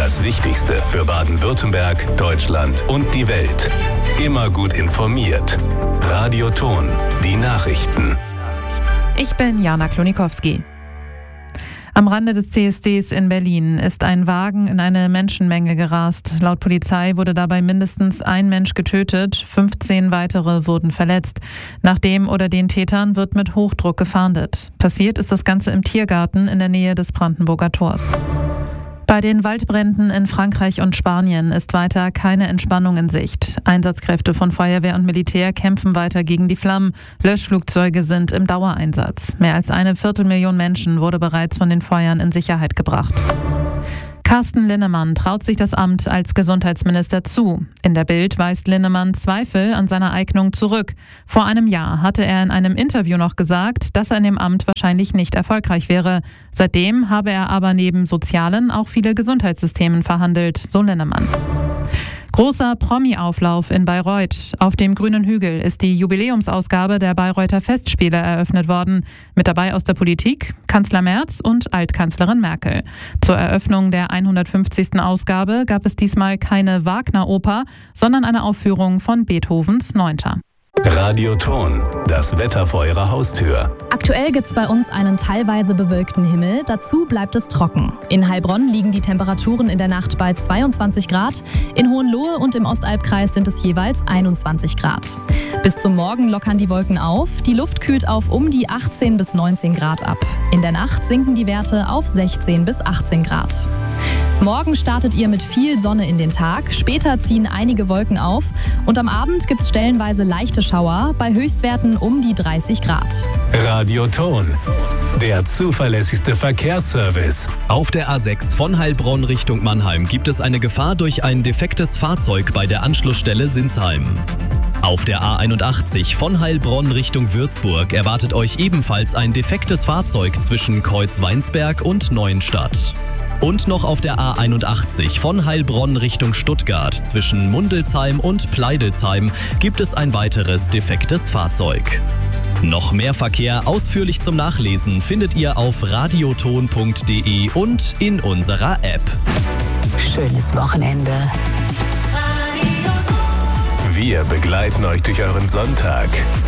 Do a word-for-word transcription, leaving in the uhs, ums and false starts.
Das Wichtigste für Baden-Württemberg, Deutschland und die Welt. Immer gut informiert. Radio Ton, die Nachrichten. Ich bin Jana Klonikowski. Am Rande des C S Ds in Berlin ist ein Wagen in eine Menschenmenge gerast. Laut Polizei wurde dabei mindestens ein Mensch getötet, fünfzehn weitere wurden verletzt. Nach dem oder den Tätern wird mit Hochdruck gefahndet. Passiert ist das Ganze im Tiergarten in der Nähe des Brandenburger Tors. Bei den Waldbränden in Frankreich und Spanien ist weiter keine Entspannung in Sicht. Einsatzkräfte von Feuerwehr und Militär kämpfen weiter gegen die Flammen. Löschflugzeuge sind im Dauereinsatz. Mehr als eine Viertelmillion Menschen wurde bereits von den Feuern in Sicherheit gebracht. Carsten Linnemann traut sich das Amt als Gesundheitsminister zu. In der Bild weist Linnemann Zweifel an seiner Eignung zurück. Vor einem Jahr hatte er in einem Interview noch gesagt, dass er in dem Amt wahrscheinlich nicht erfolgreich wäre. Seitdem habe er aber neben sozialen auch viele Gesundheitssystemen verhandelt, so Linnemann. Großer Promi-Auflauf in Bayreuth. Auf dem Grünen Hügel ist die Jubiläumsausgabe der Bayreuther Festspiele eröffnet worden. Mit dabei aus der Politik Kanzler Merz und Altkanzlerin Merkel. Zur Eröffnung der hundertfünfzigsten Ausgabe gab es diesmal keine Wagner-Oper, sondern eine Aufführung von Beethovens Neunter. Radio Ton, das Wetter vor Ihrer Haustür. Aktuell gibt es bei uns einen teilweise bewölkten Himmel, dazu bleibt es trocken. In Heilbronn liegen die Temperaturen in der Nacht bei zweiundzwanzig Grad, in Hohenlohe und im Ostalbkreis sind es jeweils einundzwanzig Grad. Bis zum Morgen lockern die Wolken auf, die Luft kühlt auf um die achtzehn bis neunzehn Grad ab. In der Nacht sinken die Werte auf sechzehn bis achtzehn Grad. Morgen startet ihr mit viel Sonne in den Tag, später ziehen einige Wolken auf und am Abend gibt es stellenweise leichte Schauer, bei Höchstwerten um die dreißig Grad. Radio Ton, der zuverlässigste Verkehrsservice. Auf der A sechs von Heilbronn Richtung Mannheim gibt es eine Gefahr durch ein defektes Fahrzeug bei der Anschlussstelle Sinsheim. Auf der A einundachtzig von Heilbronn Richtung Würzburg erwartet euch ebenfalls ein defektes Fahrzeug zwischen Kreuzweinsberg und Neuenstadt. Und noch auf der A einundachtzig von Heilbronn Richtung Stuttgart zwischen Mundelsheim und Pleidelsheim gibt es ein weiteres defektes Fahrzeug. Noch mehr Verkehr ausführlich zum Nachlesen findet ihr auf radioton punkt de und in unserer App. Schönes Wochenende. Wir begleiten euch durch euren Sonntag.